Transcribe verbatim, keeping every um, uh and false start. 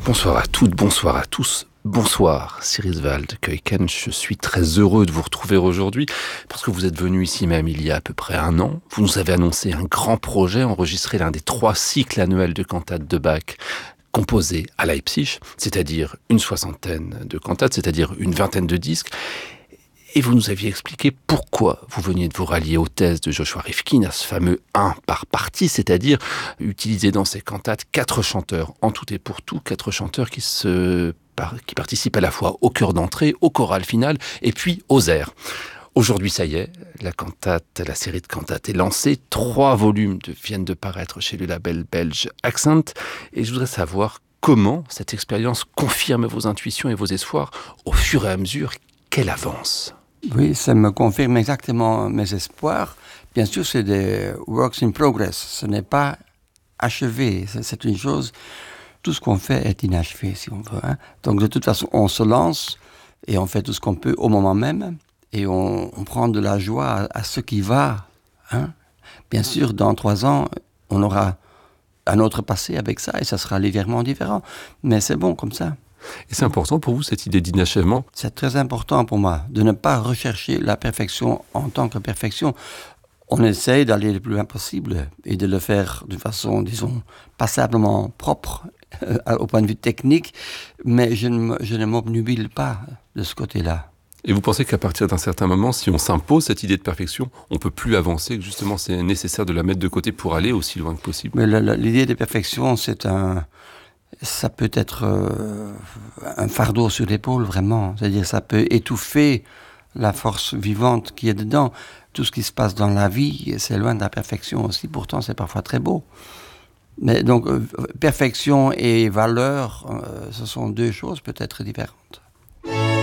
Bonsoir à toutes, bonsoir à tous. Bonsoir Cyrus Waldkeuken, je suis très heureux de vous retrouver aujourd'hui parce que vous êtes venu ici même il y a à peu près un an. Vous nous avez annoncé un grand projet, enregistrer l'un des trois cycles annuels de cantates de Bach composés à Leipzig, c'est-à-dire une soixantaine de cantates, c'est-à-dire une vingtaine de disques. Et vous nous aviez expliqué pourquoi vous veniez de vous rallier aux thèses de Joshua Rifkin, à ce fameux un par partie, c'est-à-dire utiliser dans ces cantates quatre chanteurs, en tout et pour tout, quatre chanteurs qui, se, qui participent à la fois au chœur d'entrée, au choral final et puis aux airs. Aujourd'hui, ça y est, la cantate, la série de cantates est lancée. Trois volumes de, viennent de paraître chez le label belge Accent. Et je voudrais savoir comment cette expérience confirme vos intuitions et vos espoirs au fur et à mesure qu'elle avance. Oui, ça me confirme exactement mes espoirs. Bien sûr, c'est des works in progress. Ce n'est pas achevé. C'est une chose... Tout ce qu'on fait est inachevé, si on veut. Hein. Donc, de toute façon, on se lance et on fait tout ce qu'on peut au moment même. Et on, on prend de la joie à, à ce qui va. Hein. Bien sûr, dans trois ans, on aura un autre passé avec ça et ça sera légèrement différent. Mais c'est bon comme ça. Et c'est important pour vous, cette idée d'inachèvement ? C'est très important pour moi, de ne pas rechercher la perfection en tant que perfection. On essaye d'aller le plus loin possible et de le faire de façon, disons, passablement propre euh, au point de vue technique, mais je ne, je ne m'obnubile pas de ce côté-là. Et vous pensez qu'à partir d'un certain moment, si on s'impose cette idée de perfection, on ne peut plus avancer, que justement c'est nécessaire de la mettre de côté pour aller aussi loin que possible ? Mais la, la, l'idée de perfection, c'est un... Ça peut être euh, un fardeau sur l'épaule, vraiment. C'est-à-dire, ça peut étouffer la force vivante qui est dedans. Tout ce qui se passe dans la vie, c'est loin de la perfection aussi. Pourtant, c'est parfois très beau. Mais donc, euh, perfection et valeur, euh, ce sont deux choses peut-être différentes.